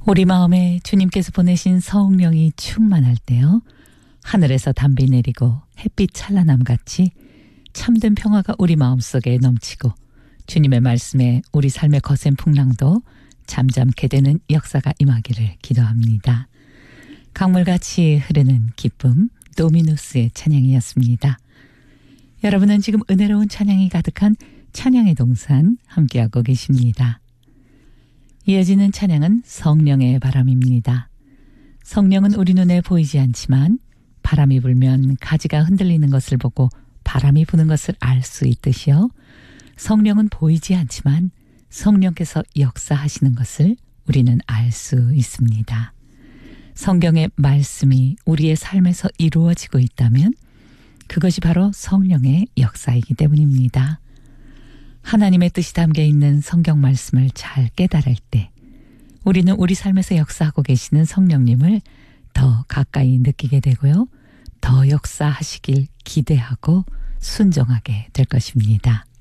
우리 마음에 주님께서 보내신 성령이 충만할 때요. 하늘에서 담비 내리고 햇빛 찬란함같이 참된 평화가 우리 마음속에 넘치고 주님의 말씀에 우리 삶의 거센 풍랑도 잠잠케 되는 역사가 임하기를 기도합니다. 강물같이 흐르는 기쁨, 도미누스의 찬양이었습니다. 여러분은 지금 은혜로운 찬양이 가득한 찬양의 동산 함께하고 계십니다. 이어지는 찬양은 성령의 바람입니다. 성령은 우리 눈에 보이지 않지만 바람이 불면 가지가 흔들리는 것을 보고 바람이 부는 것을 알 수 있듯이요. 성령은 보이지 않지만 성령께서 역사하시는 것을 우리는 알 수 있습니다. 성경의 말씀이 우리의 삶에서 이루어지고 있다면 그것이 바로 성령의 역사이기 때문입니다. 하나님의 뜻이 담겨 있는 성경 말씀을 잘 깨달을 때 우리는 우리 삶에서 역사하고 계시는 성령님을 더 가까이 느끼게 되고요. 더 역사하시길 기대하고 순종하게 될 것입니다.